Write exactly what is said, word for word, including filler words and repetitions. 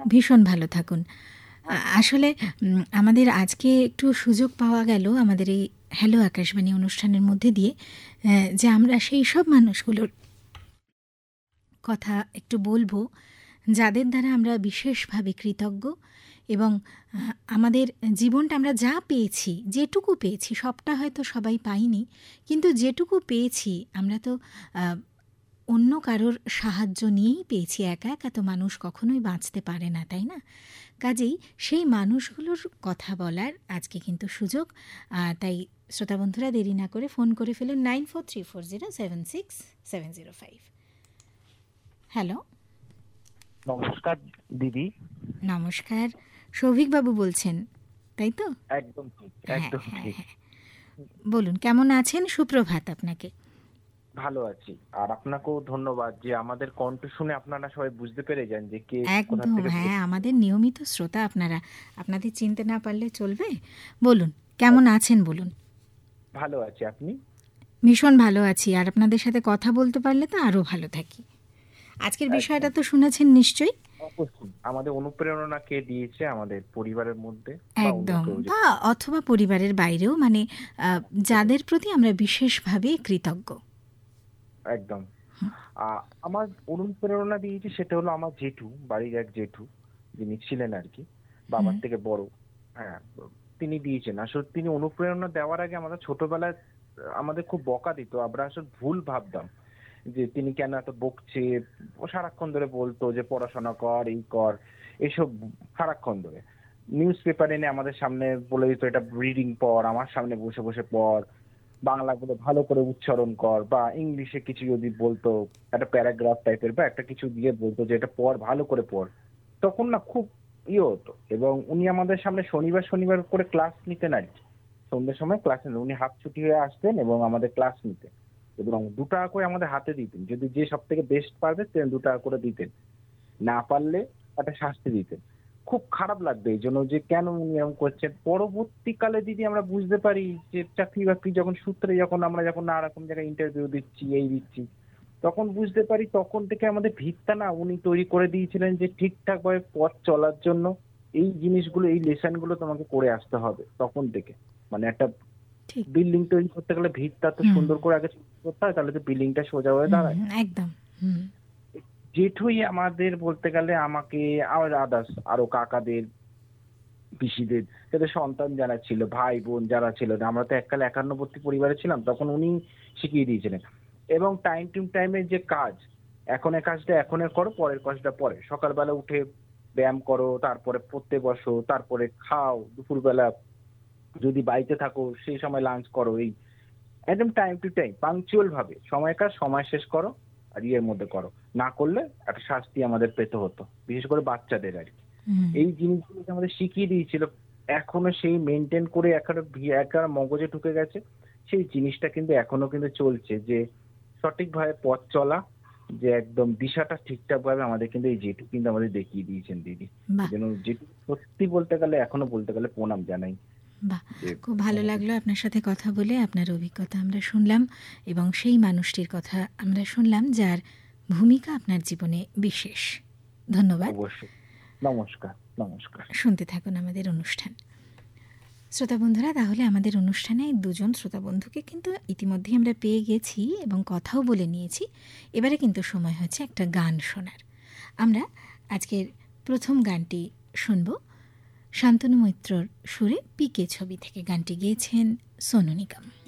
ভীষণ ভালো থাকুন। আ- আসলে উম, আমাদের আজকে একটু সুযোগ পাওয়া গেল আমাদের এই হ্যালো আকাশবাণী অনুষ্ঠানের মধ্যে দিয়ে, আহ, যে আমরা সেই সব মানুষগুলোর কথা একটু বলবো যাদের দ্বারা আমরা বিশেষভাবে কৃতজ্ঞ, এবং আহ, আমাদের জীবনটা আমরা যা পেয়েছি, যেটুকু পেয়েছি, সবটা হয়তো সবাই পাইনি, কিন্তু যেটুকু পেয়েছি আমরা তো আহ, অন্য কারোর সাহায্য নিয়েই পেয়েছি। একা একা তো মানুষ কখনোই বাঁচতে পারে না, তাই না? কাজেই সেই মানুষগুলোর কথা বলার আজকে কিন্তু সুযোগ। আহ, তাই শ্রোতা বন্ধুরা দেরি না করে ফোন করে ফেলুন nine four three four zero seven six seven zero five. Hello, নমস্কার দিদি। নমস্কার। সৌভিকবাবু বলছেন, তাই তো? একদম ঠিক, হ্যাঁ একদম হ্যাঁ ঠিক। হ্যাঁ, বলুন কেমন আছেন? সুপ্রভাত আপনাকে। ভালো আছি, আর আপনাকেও ধন্যবাদ যে আমাদের কণ্ঠ শুনে আপনারা সবাই বুঝতে পেরে যান যে কে কোথা একদম, থেকে হ্যাঁ, বলছে। আমাদের নিয়মিত শ্রোতা আপনারা। আপনাদের চিনতে না পারলে চলবে? বলুন কেমন আছেন বলুন। ভালো আছি, আপনি? ভীষণ ভালো আছি, আর আপনাদের সাথে কথা বলতে পারলে তো আরও ভালো থাকি। আজকের বিষয়টা একদম তো শুনেছেন নিশ্চয়ই। অবশ্যই আমাদের অনুপ্রেরণা কে দিয়েছে আমাদের পরিবারের মধ্যে বা অন্য একদম, কেউ যে- বা অথবা পরিবারের বাইরেও, মানে আহ, যাদের প্রতি আমরা বিশেষভাবে কৃতজ্ঞ। একদম। আ- আমার অনুপ্রেরণা দিয়েছে সেটা হলো আমার জেঠু, বাড়ির এক জেঠু, যিনি ছিলেন আর কি বাবার হুম থেকে বড়। হ্যাঁ, তিনি দিয়েছেন। আসলে তিনি অনুপ্রেরণা দেওয়ার আগে আমাদের ছোটবেলায় আমাদের খুব বকা দিত, আমরা আসলে ভুল ভাবতাম যে তিনি কেন এত বকছে। ও সারাক্ষণ ধরে বলতো যে পড়াশোনা কর, এই কর, এসব সারাক্ষণ ধরে নিউজ পেপার এনে আমাদের সামনে বলে দিত এটা রিডিং পড়, আমার সামনে বসে বসে পড়, বাংলাগুলো ভালো করে উচ্চারণ কর, বা ইংলিশে কিছু যদি বলতো একটা প্যারাগ্রাফ টাইপের বা একটা কিছু দিয়ে বলতো যে এটা পড়, ভালো করে পড়, তখন না খুব ইয়ে হতো। এবং উনি আমাদের সামনে শনিবার শনিবার করে ক্লাস নিতেন আর কি। সন্ধ্যের সময় ক্লাস নিতেন, উনি হাফ ছুটি হয়ে আসতেন এবং আমাদের ক্লাস নিতেন, এবং দু টাকা করে আমাদের হাতে দিতেন। যদি যে সব থেকে বেস্ট পারবে সে দু টাকা করে দিতেন, না পারলে একটা শাস্তি দিতেন। খুব খারাপ লাগবে এই জন্য যে কেন উনি এরকম করছেন। পরবর্তীকালে দিদি আমরা বুঝতে পারি যে চাকরি বাকরি যখন সূত্রে যখন আমরা যখন নানা রকম জায়গায় ইন্টারভিউ দিচ্ছি, এই দিচ্ছি, তখন বুঝতে পারি তখন থেকে আমাদের ভিতটা না উনি তৈরি করে দিয়েছিলেন যে ঠিকঠাক ভাবে পথ চলার জন্য এই জিনিসগুলো, এই লেসন গুলো তোমাকে করে আসতে হবে। তখন থেকে মানে একটা ঠিক। বিল্ডিং তৈরি করতে গেলে ভিতটা তো হুম সুন্দর করে আগে করতে হয়, তাহলে তো বিল্ডিংটা সোজা হয়ে হুম দাঁড়ায়। হুম, একদম। হুম জেঠুই আমাদের বলতে গেলে আমাকে আর আদার্স আরো কাকাদের, পিসিদের, তাদের সন্তান যারা ছিল, ভাই বোন যারা ছিল, আমরা তো এককালে একান্নবর্তী পরিবারে ছিলাম, তখন উনি শিখিয়ে দিয়েছিলেন। এবং টাইম টু টাইমের যে কাজ, এখনের কাজটা এখনের করো, পরের কাজটা পরে। সকালবেলা উঠে ব্যায়াম করো, তারপরে পড়তে বসো, তারপরে খাও, দুপুরবেলা যদি বাড়িতে থাকো সেই সময় লাঞ্চ করো। এই একদম টাইম টু টাইম পাংচুয়াল ভাবে সময় কাজ সময় শেষ করো, আর ইয়ের মধ্যে করো। না করলে একটা শাস্তি আমাদের পেতে হতো, বিশেষ করে বাচ্চাদের আর কি। হুম, এই জিনিসগুলো আমাদের শিখিয়ে দিয়েছিল, এখনো সেই মেনটেন করে এখনো একা মগজে ঢুকে গেছে। সেই জিনিসটা কিন্তু এখনো কিন্তু চলছে, যে সঠিকভাবে পথ চলা, যে একদম দিশাটা ঠিকঠাক ভাবে আমাদের কিন্তু এই জেঠু কিন্তু আমাদের দেখিয়ে দিয়েছেন দিদি। এই বাহ জন্য জেঠু সত্যি বলতে গেলে এখনো বলতে গেলে প্রণাম জানাই। বাহ, যে খুব ভালো লাগলো আপনার সাথে কথা বলে। আপনার অভিজ্ঞতা আমরা শুনলাম, এবং সেই মানুষটির কথা আমরা শুনলাম যার ভূমিকা আপনার জীবনে বিশেষ। ধন্যবাদ। অবশ্যই। নমস্কার, নমস্কার। শুনতে থাকুন আমাদের অনুষ্ঠান। শ্রোতা বন্ধুরা, তাহলে আমাদের অনুষ্ঠানে দুজন শ্রোতা বন্ধুকে কিন্তু ইতিমধ্যেই আমরা পেয়ে গেছি এবং কথাও বলে নিয়েছি। এবারে কিন্তু সময় হচ্ছে একটা গান শোনার। আমরা আজকের প্রথম গানটি শুনব শান্তনু মৈত্রর সুরে পিকে ছবি থেকে। গানটি গেয়েছেন সোনু নিগম।